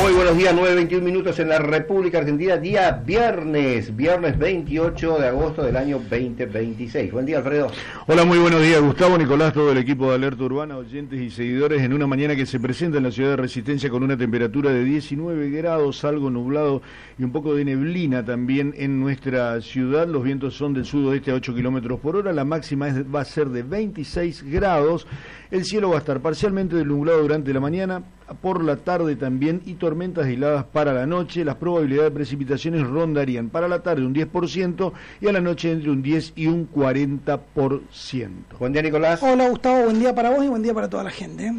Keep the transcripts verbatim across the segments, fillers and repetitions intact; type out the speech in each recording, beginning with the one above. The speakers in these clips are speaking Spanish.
Muy buenos días, nueve veintiún minutos en la República Argentina, día viernes, viernes veintiocho de agosto del año veinte veintiséis. Buen día, Alfredo. Hola, muy buenos días, Gustavo, Nicolás, todo el equipo de Alerta Urbana, oyentes y seguidores, en una mañana que se presenta en la ciudad de Resistencia con una temperatura de diecinueve grados, algo nublado y un poco de neblina también en nuestra ciudad. Los vientos son del sudoeste a ocho kilómetros por hora, la máxima es, va a ser de veintiséis grados. El cielo va a estar parcialmente nublado durante la mañana, por la tarde también, y tormentas aisladas para la noche. Las probabilidades de precipitaciones rondarían para la tarde un diez por ciento y a la noche entre un diez y un cuarenta por ciento. Buen día, Nicolás. Hola, Gustavo, buen día para vos y buen día para toda la gente.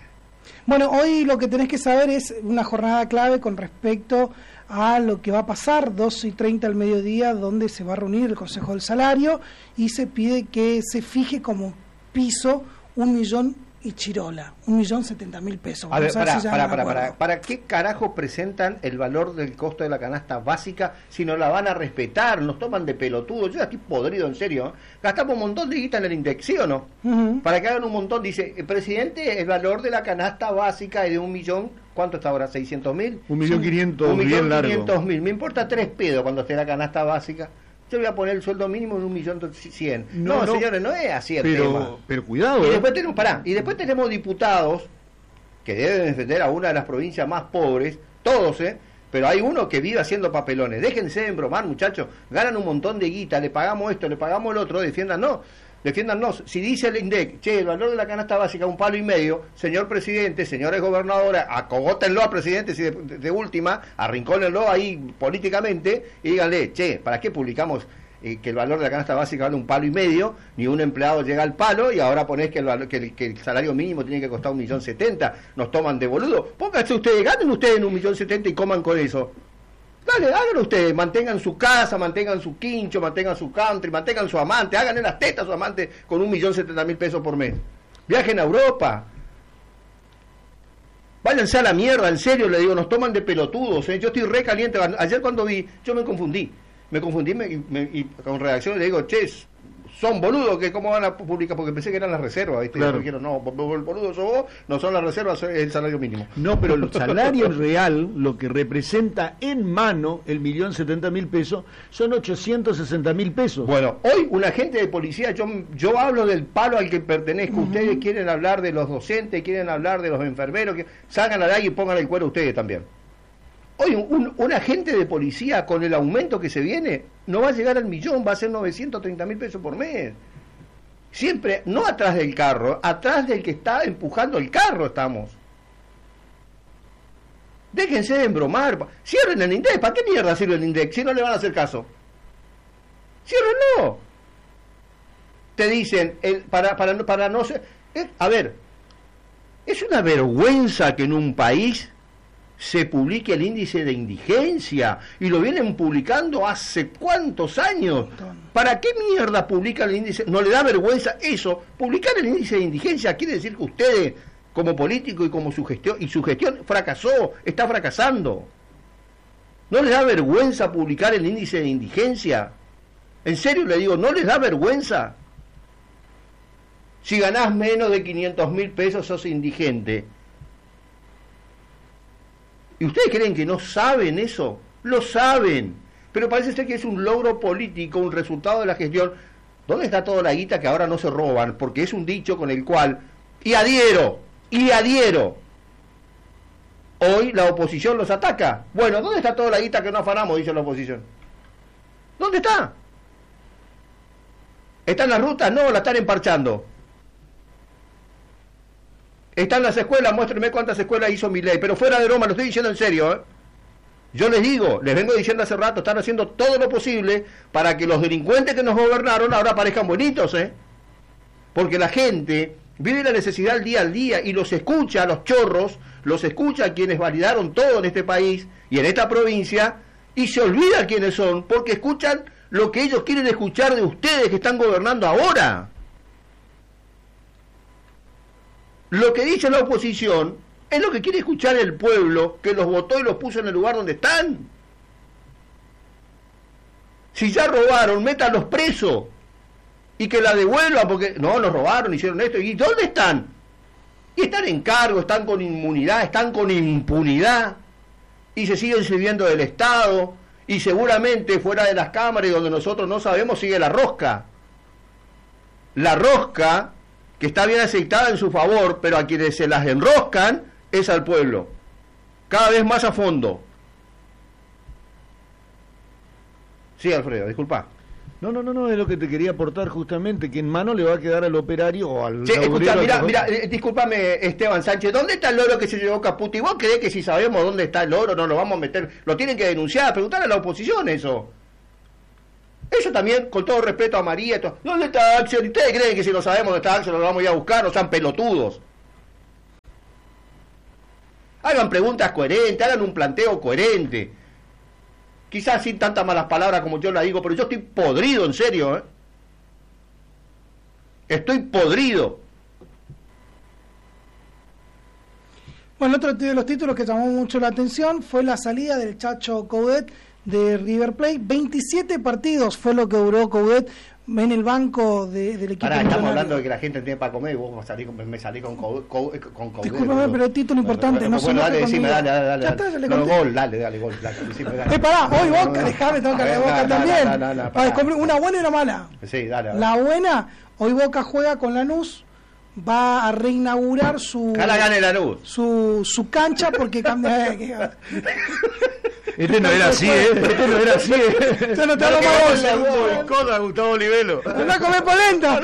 Bueno, hoy lo que tenés que saber es una jornada clave con respecto a lo que va a pasar, doce y treinta al mediodía, donde se va a reunir el Consejo del Salario y se pide que se fije como piso un millón y chirola, un millón setenta mil pesos. A ver, para, si para, para, para, ¿para qué carajo presentan el valor del costo de la canasta básica si no la van a respetar? Nos toman de pelotudos. Yo estoy podrido, en serio, ¿eh? Gastamos un montón de guita en el INDEC, ¿sí o no? Uh-huh. Para que hagan un montón, dice, el presidente, el valor de la canasta básica es de un millón, ¿cuánto está ahora? ¿seiscientos mil? Un millón quinientos, un millón bien quinientos mil. Me importa tres pedos cuando esté la canasta básica. Yo voy a poner el sueldo mínimo en un millón cien. No, no, no, señores, no es así el pero, tema. Pero cuidado. Y ¿eh? después tenemos, pará, y después tenemos diputados que deben defender a una de las provincias más pobres, todos, ¿eh? Pero hay uno que vive haciendo papelones. Déjense de embromar, muchachos. Ganan un montón de guita, le pagamos esto, le pagamos el otro, defiéndanos. Defiéndanos. Si dice el INDEC, che, el valor de la canasta básica un palo y medio, señor presidente, señores gobernadores, acogótenlo al presidente si de, de, de última, arrincónenlo ahí políticamente y díganle, che, ¿para qué publicamos eh, que el valor de la canasta básica vale un palo y medio? Ni un empleado llega al palo y ahora ponés que el, valor, que el, que el salario mínimo tiene que costar un millón setenta. Nos toman de boludo. Pónganse ustedes, ganen ustedes en un millón setenta y coman con eso. Dale, háganlo ustedes, mantengan su casa, mantengan su quincho, mantengan su country, mantengan su amante, háganle las tetas a su amante con un millón setenta mil pesos por mes. Viajen a Europa. Váyanse a la mierda, en serio, le digo, nos toman de pelotudos, ¿eh? Yo estoy re caliente. Ayer cuando vi, yo me confundí, me confundí me, me, y con redacción le digo, che, son boludos, que cómo van a publicar, porque pensé que eran las reservas, ¿viste? Claro. Dijeron, no, el boludo sos vos, no son las reservas, es el salario mínimo. No, pero el salario real, lo que representa en mano el millón setenta mil pesos, son ochocientos sesenta mil pesos. Bueno, hoy un agente de policía, yo yo hablo del palo al que pertenezco, uh-huh. Ustedes quieren hablar de los docentes, quieren hablar de los enfermeros, que salgan al aire y pongan el cuero ustedes también. Hoy un, un agente de policía con el aumento que se viene no va a llegar al millón, va a ser novecientos treinta mil pesos por mes. Siempre, no atrás del carro, atrás del que está empujando el carro estamos. Déjense de embromar. Cierren el INDEC. ¿Para qué mierda sirve el INDEC si no le van a hacer caso? Ciérrenlo. Te dicen, el, para, para, para no ser... Eh, a ver, es una vergüenza que en un país se publique el índice de indigencia, y lo vienen publicando hace cuántos años. ¿Para qué mierda publican el índice? ¿No le da vergüenza eso? Publicar el índice de indigencia quiere decir que ustedes, como político y como su gestión, y su gestión fracasó, está fracasando. ¿No les da vergüenza publicar el índice de indigencia? En serio le digo, ¿no les da vergüenza? Si ganás menos de quinientos mil pesos sos indigente. ¿Y ustedes creen que no saben eso? Lo saben, pero parece ser que es un logro político, un resultado de la gestión. ¿Dónde está toda la guita que ahora no se roban? Porque es un dicho con el cual, y adhiero, y adhiero, hoy la oposición los ataca. Bueno, ¿dónde está toda la guita que no afanamos? Dice la oposición. ¿Dónde está? ¿Están las rutas? No, la están emparchando. Están las escuelas, muéstrenme cuántas escuelas hizo Milei, pero fuera de broma, lo estoy diciendo en serio, ¿eh? Yo les digo, les vengo diciendo hace rato, están haciendo todo lo posible para que los delincuentes que nos gobernaron ahora parezcan bonitos, ¿eh? Porque la gente vive la necesidad al día al día y los escucha a los chorros, los escucha a quienes validaron todo en este país y en esta provincia, y se olvida quiénes son, porque escuchan lo que ellos quieren escuchar de ustedes que están gobernando ahora. Lo que dice la oposición es lo que quiere escuchar el pueblo que los votó y los puso en el lugar donde están. Si ya robaron, métanlos presos y que la devuelvan, porque no, los robaron, hicieron esto. ¿Y dónde están? Y están en cargo, están con inmunidad, están con impunidad. y se siguen sirviendo del Estado, y seguramente fuera de las cámaras y donde nosotros no sabemos sigue la rosca. La rosca, que está bien aceitada en su favor, pero a quienes se las enroscan es al pueblo. Cada vez más a fondo. Sí, Alfredo, disculpa. No, no, no, no, es lo que te quería aportar justamente, que en mano le va a quedar al operario o al... Sí, escucha, obrero, mira, al... mira, eh, discúlpame, Esteban Sánchez, ¿dónde está el loro que se llevó Caputo? ¿Y vos creés que si sabemos dónde está el loro no lo vamos a meter? Lo tienen que denunciar, preguntarle a la oposición eso. Eso también, con todo respeto a María, esto, ¿dónde está Axel? ¿Ustedes creen que si lo sabemos dónde está Axel lo vamos a ir a buscar? No sean pelotudos. Hagan preguntas coherentes, hagan un planteo coherente. Quizás sin tantas malas palabras como yo la digo, pero yo estoy podrido, en serio, ¿eh? Estoy podrido. Bueno, otro de los títulos que llamó mucho la atención fue la salida del Chacho Coudet de River Plate. veintisiete partidos fue lo que duró Coudet en el banco de, del equipo. Ahora estamos hablando de que la gente tiene para comer y vos me salí con, me salí con Coudet. Discúlpame, pero el título importante. Bueno, no bueno, dale, decime, dale, dale, dale. Ya está, ya le no, conté. gol, dale, dale, gol. Dale, decime, dale. Eh, pará, hoy Boca, dejame tocar de Boca no, también. no, no, no, no, Para descubrir una buena y una mala. Sí, dale. dale. La buena, hoy Boca juega con Lanús, va a reinaugurar su... Ojalá gane Lanús. Su, su cancha porque cambia... Este no era así, ¿eh? Este no era así, ¿eh? Yo no te hago más boicot a Gustavo Olivelo. ¡Anda a comer polenta!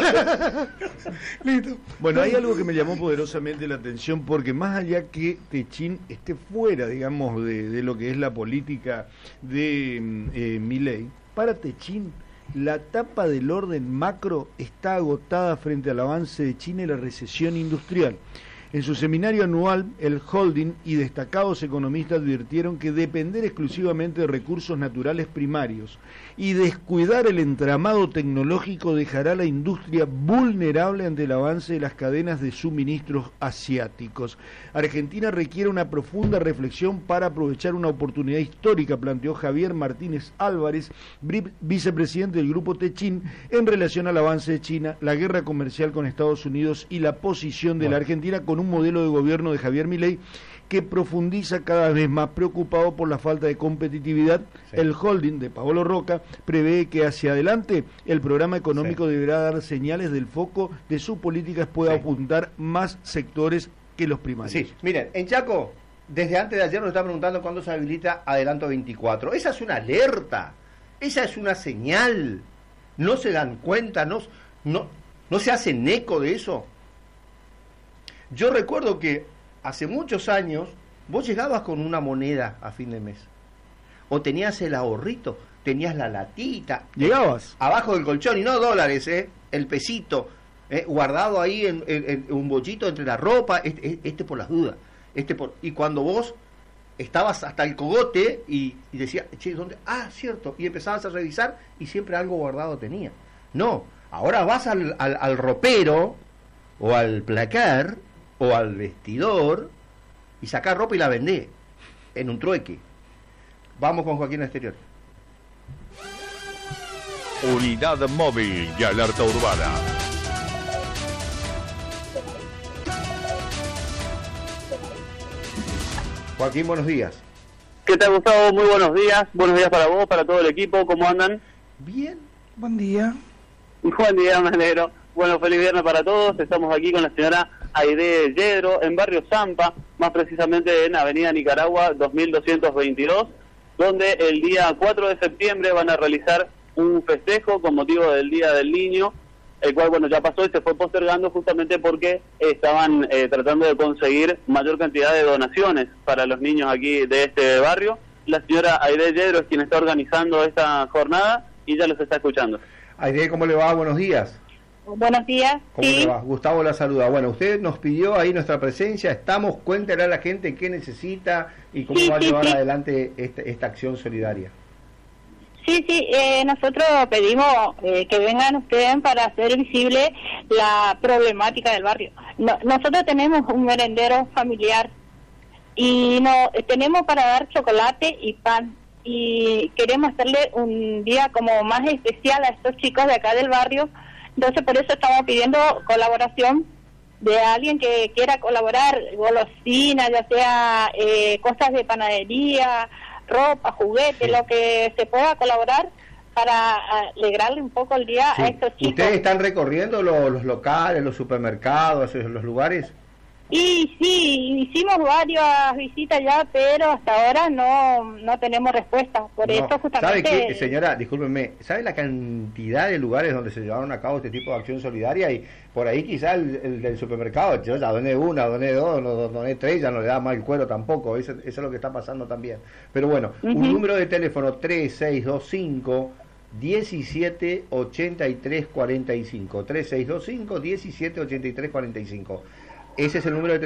Listo. Bueno, hay algo que me llamó poderosamente la atención, porque más allá que Techín esté fuera, digamos, de, de lo que es la política de eh, Milei, para Techín la etapa del orden macro está agotada frente al avance de China y la recesión industrial. En su seminario anual, el holding y destacados economistas advirtieron que depender exclusivamente de recursos naturales primarios y descuidar el entramado tecnológico dejará a la industria vulnerable ante el avance de las cadenas de suministros asiáticos. Argentina requiere una profunda reflexión para aprovechar una oportunidad histórica, planteó Javier Martínez Álvarez, vicepresidente del Grupo Techín, en relación al avance de China, la guerra comercial con Estados Unidos y la posición de la Argentina con un modelo de gobierno de Javier Milei que profundiza cada vez más. Preocupado por la falta de competitividad, sí. El holding de Paolo Roca prevé que hacia adelante el programa económico sí. deberá dar señales del foco de sus políticas pueda sí. apuntar más sectores que los primarios. Sí, miren, en Chaco, desde antes de ayer nos está preguntando cuándo se habilita Adelanto veinticuatro. Esa es una alerta, esa es una señal. No se dan cuenta, no, no, no se hacen eco de eso. Yo recuerdo que hace muchos años vos llegabas con una moneda a fin de mes. O tenías el ahorrito, tenías la latita. ¿Llegabas? Abajo del colchón, y no dólares, ¿eh? El pesito, ¿eh? Guardado ahí en, en, en un bollito entre la ropa, este, este por las dudas. Este por... Y cuando vos estabas hasta el cogote y, y decías, che, ¿dónde? Ah, cierto. Y empezabas a revisar y siempre algo guardado tenía. No, ahora vas al, al, al ropero o al placar o al vestidor y sacar ropa y la vendé en un trueque. Vamos con Joaquín Exterior. Unidad móvil y alerta urbana. Joaquín, buenos días. ¿Qué tal, Gustavo? Muy buenos días. Buenos días para vos, para todo el equipo. ¿Cómo andan? Bien. Buen día. Buen día, me alegro. Bueno, feliz viernes para todos. Estamos aquí con la señora Aide Yedro en Barrio Zampa, más precisamente en Avenida Nicaragua dos mil doscientos veintidós, donde el día cuatro de septiembre van a realizar un festejo con motivo del Día del Niño, el cual, bueno, ya pasó y se fue postergando justamente porque estaban eh, tratando de conseguir mayor cantidad de donaciones para los niños aquí de este barrio. La señora Aide Yedro es quien está organizando esta jornada y ya los está escuchando. Aide, ¿cómo le va? Buenos días. Buenos días. ¿Cómo sí. le va? Gustavo la saluda. Bueno, usted nos pidió ahí nuestra presencia, estamos, cuéntele a la gente qué necesita y cómo sí, va a sí, llevar sí. adelante esta, esta acción solidaria. Sí, sí, eh, nosotros pedimos eh, que vengan ustedes para hacer visible la problemática del barrio. No, nosotros tenemos un merendero familiar y no tenemos para dar chocolate y pan y queremos hacerle un día como más especial a estos chicos de acá del barrio. Entonces por eso estamos pidiendo colaboración de alguien que quiera colaborar, golosinas, ya sea eh, cosas de panadería, ropa, juguetes, Sí. lo que se pueda colaborar para alegrarle un poco el día Sí. a estos chicos. ¿Ustedes están recorriendo los, los locales, los supermercados, esos- los lugares? Y sí, hicimos varias visitas ya, pero hasta ahora no no tenemos respuesta. Por No. eso ¿Sabe justamente... qué, señora? Discúlpenme, ¿sabe la cantidad de lugares donde se llevaron a cabo este tipo de acción solidaria? Y por ahí quizá el, el del supermercado, yo ya doné una, doné dos, no, doné tres, ya no le da más el cuero tampoco, eso, eso es lo que está pasando también. Pero bueno, Ujú. un número de teléfono tres seis dos cinco, diecisiete ochenta y tres cuarenta y cinco, tres seis dos cinco, diecisiete ochenta y tres cuarenta y cinco. Ese es el número de teléfono.